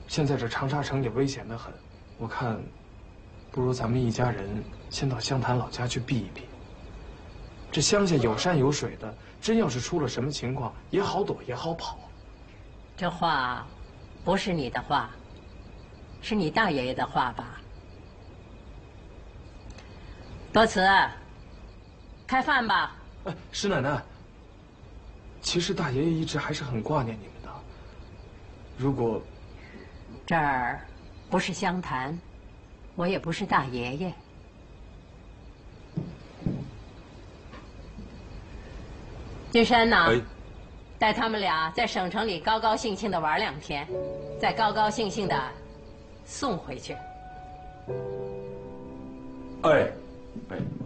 现在这长沙城也危险得很，我看，不如咱们一家人先到湘潭老家去避一避。这乡下有山有水的，真要是出了什么情况，也好躲也好跑。 这话，不是你的话，是你大爷爷的话吧？多慈，开饭吧。 哎，石奶奶，其实大爷爷一直还是很挂念你们的。如果这儿不是湘潭，我也不是大爷爷。君山呢？ 哎， 带他们俩在省城里高高兴兴的玩2天，再高高兴兴的送回去。 哎，哎。